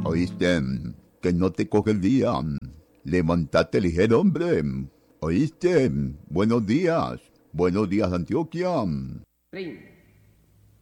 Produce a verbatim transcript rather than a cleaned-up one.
¿Oíste? Que no te coge el día. Levantate ligero, hombre. ¿Oíste? Buenos días. Buenos días, Antioquia. Ring.